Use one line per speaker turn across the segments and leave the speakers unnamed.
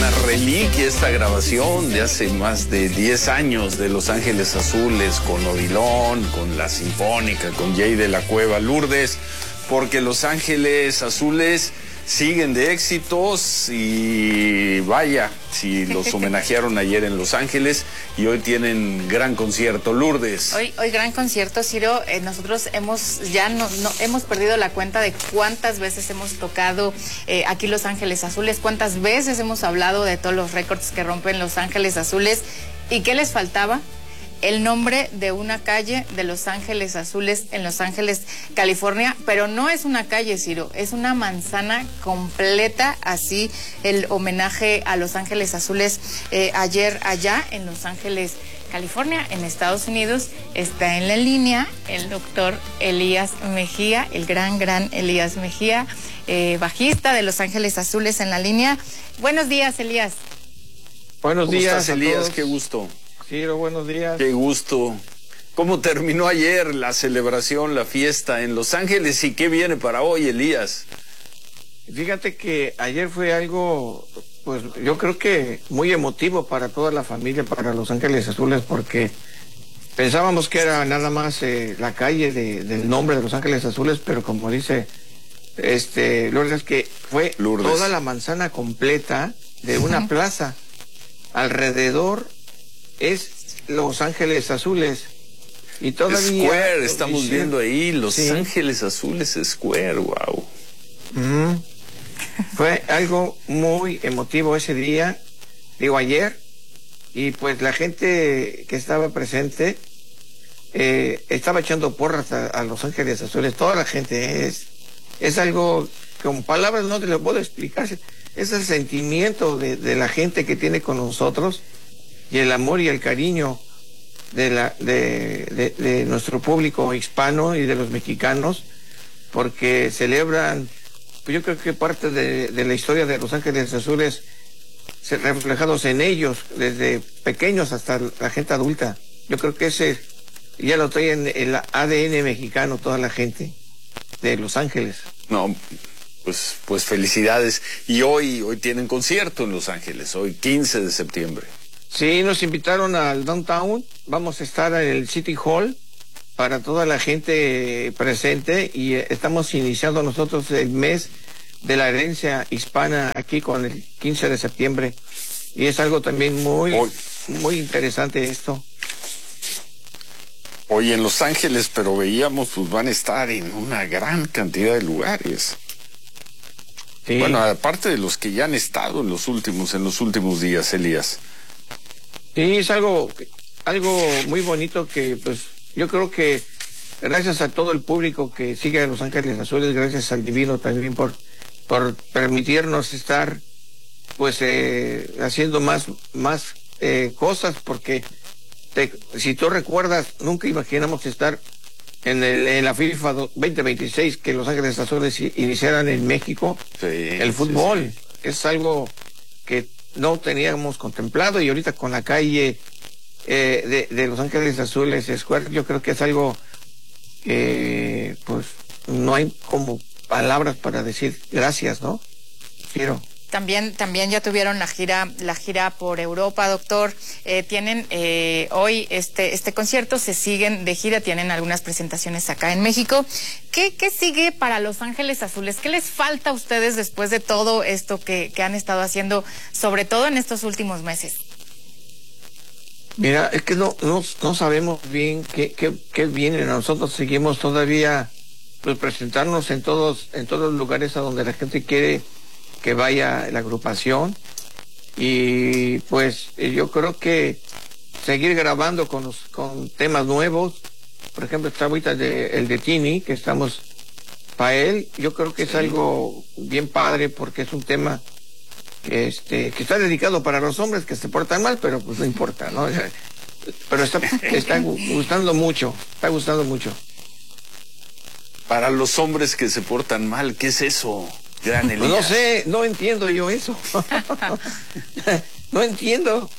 una reliquia esta grabación de hace más de 10 años de Los Ángeles Azules con Odilon, con la Sinfónica, con Jay de la Cueva, Lourdes, porque Los Ángeles Azules siguen de éxitos y vaya, si los homenajearon ayer en Los Ángeles y hoy tienen gran concierto. Lourdes.
Hoy gran concierto, Ciro. Nosotros hemos perdido la cuenta de cuántas veces hemos tocado aquí Los Ángeles Azules, cuántas veces hemos hablado de todos los récords que rompen Los Ángeles Azules. ¿Y qué les faltaba? El nombre de una calle de Los Ángeles Azules en Los Ángeles, California, pero no es una calle, Ciro, es una manzana completa, así el homenaje a Los Ángeles Azules ayer allá en Los Ángeles, California, en Estados Unidos. Está en la línea el doctor Elías Mejía, el gran Elías Mejía, bajista de Los Ángeles Azules en la línea. Buenos días, Elías.
Buenos días,
¿Cómo estás, Elías? Qué gusto.
Ciro, buenos días.
Qué gusto. ¿Cómo terminó ayer la celebración, la fiesta en Los Ángeles y qué viene para hoy, Elías?
Fíjate que ayer fue algo, pues yo creo que muy emotivo para toda la familia, para Los Ángeles Azules, porque pensábamos que era nada más la calle del nombre de Los Ángeles Azules, pero como dice Lourdes, que fue toda la manzana completa de una plaza. Alrededor es Los Ángeles Azules. Y todavía
Square, estamos viendo ahí Los Ángeles Azules Square, wow.
Fue algo muy emotivo ese día, digo ayer, y pues la gente que estaba presente estaba echando porras a Los Ángeles Azules, toda la gente. Es algo que con palabras no te lo puedo explicar, es el sentimiento de la gente que tiene con nosotros y el amor y el cariño de nuestro público hispano y de los mexicanos, porque celebran, pues yo creo que parte de la historia de Los Ángeles Azules reflejados en ellos, desde pequeños hasta la gente adulta. Yo creo que ese ya lo trae en el ADN mexicano, toda la gente de Los Ángeles.
No, pues felicidades. Y hoy tienen concierto en Los Ángeles, hoy 15 de septiembre.
Sí, nos invitaron al Downtown, vamos a estar en el City Hall para toda la gente presente y estamos iniciando nosotros el mes de la herencia hispana aquí con el 15 de septiembre y es algo también muy interesante esto.
Hoy en Los Ángeles, pero veíamos, pues van a estar en una gran cantidad de lugares. Sí. Bueno, aparte de los que ya han estado en los últimos días, Elías.
Sí, es algo muy bonito que, pues, yo creo que gracias a todo el público que sigue a Los Ángeles Azules, gracias al Divino también por permitirnos estar, pues, haciendo más cosas, porque si tú recuerdas, nunca imaginamos estar en la FIFA 2026, que Los Ángeles Azules iniciaran en México.
Sí,
el fútbol es algo que no teníamos contemplado y ahorita con la calle de Los Ángeles Azules Square, yo creo que es algo que pues no hay como palabras para decir gracias, ¿no? Quiero.
También ya tuvieron la gira por Europa, doctor. Tienen hoy este concierto, se siguen de gira, tienen algunas presentaciones acá en México. ¿Qué sigue para Los Ángeles Azules? ¿Qué les falta a ustedes después de todo esto que han estado haciendo, sobre todo en estos últimos meses?
Mira, es que no sabemos bien qué viene. Nosotros seguimos todavía pues presentarnos en todos los lugares a donde la gente quiere que vaya la agrupación y pues yo creo que seguir grabando con temas nuevos. Por ejemplo, está ahorita el de Tini, que estamos para él. Yo creo que es algo bien padre porque es un tema que está dedicado para los hombres que se portan mal, pero pues no importa, ¿no? Pero está gustando mucho,
Para los hombres que se portan mal, ¿qué es eso? Gran Elías.
No sé, no entiendo yo eso. No entiendo.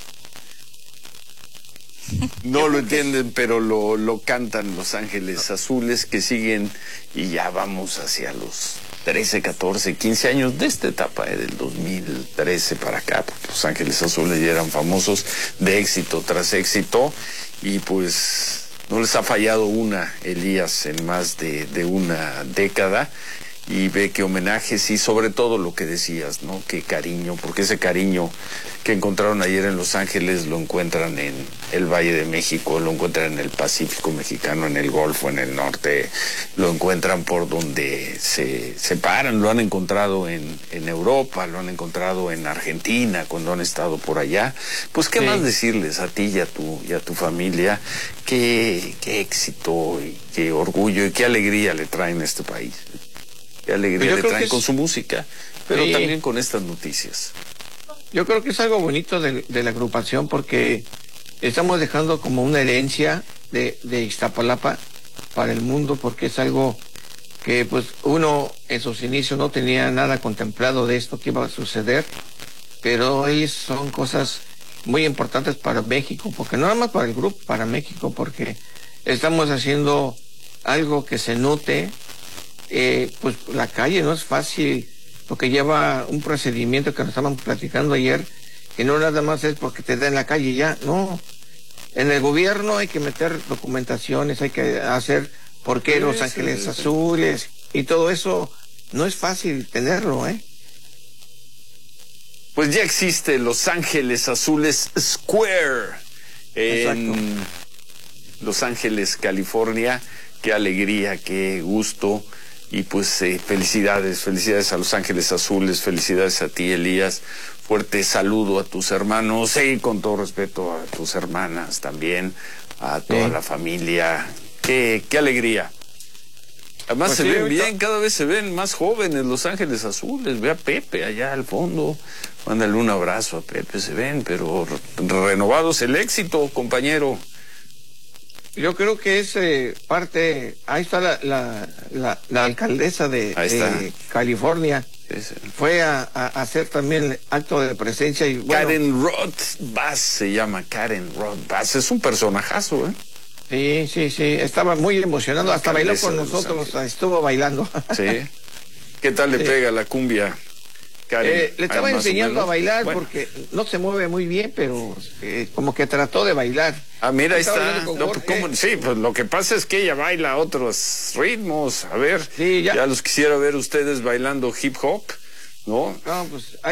No lo entienden, pero lo cantan Los Ángeles Azules, que siguen y ya vamos hacia los 13, 14, 15 años de esta etapa, del 2013 para acá, porque Los Ángeles Azules ya eran famosos de éxito tras éxito, y pues no les ha fallado una, Elías, en más de una década. Y ve que homenajes y sobre todo lo que decías, ¿no? Qué cariño, porque ese cariño que encontraron ayer en Los Ángeles lo encuentran en el Valle de México, lo encuentran en el Pacífico mexicano, en el Golfo, en el norte, lo encuentran por donde se paran, lo han encontrado en Europa, lo han encontrado en Argentina cuando han estado por allá. Pues qué más decirles a ti y a tu familia, qué éxito y qué orgullo y qué alegría le traen a este país. Qué alegría le traen con su música, pero también con estas noticias.
Yo creo que es algo bonito de la agrupación, porque estamos dejando como una herencia de Iztapalapa para el mundo, porque es algo que pues uno en sus inicios no tenía nada contemplado de esto que iba a suceder, pero hoy son cosas muy importantes para México, porque no nada más para el grupo, para México, porque estamos haciendo algo que se note. Pues la calle no es fácil, porque lleva un procedimiento que nos estaban platicando ayer, que no nada más es porque te da en la calle ya, no. En el gobierno hay que meter documentaciones, hay que hacer por qué Los Ángeles Azules, y todo eso no es fácil tenerlo,
Pues ya existe Los Ángeles Azules Square en Los Ángeles, California. Qué alegría, qué gusto. Y pues felicidades a Los Ángeles Azules, felicidades a ti, Elías. Fuerte saludo a tus hermanos y con todo respeto a tus hermanas también, a toda la familia. Qué alegría. Además pues se ven bien, cada vez se ven más jóvenes Los Ángeles Azules. Ve a Pepe allá al fondo. Mándale un abrazo a Pepe, se ven, pero renovados. El éxito, compañero.
Yo creo que es parte. Ahí está la alcaldesa de California. Fue a hacer también el acto de presencia. Y, bueno,
Karen Roth Bass se llama, Karen Roth Bass. Es un personajazo,
Sí. Estaba muy emocionado. Hasta bailó con nosotros. Estuvo bailando.
Sí. ¿Qué tal le pega la cumbia?
Le estaba enseñando a bailar, porque no se mueve muy bien, pero como que trató de bailar.
Ah, mira, ahí está. Sí, pues lo que pasa es que ella baila otros ritmos. A ver, ya los quisiera ver ustedes bailando hip hop, ¿no?
No, pues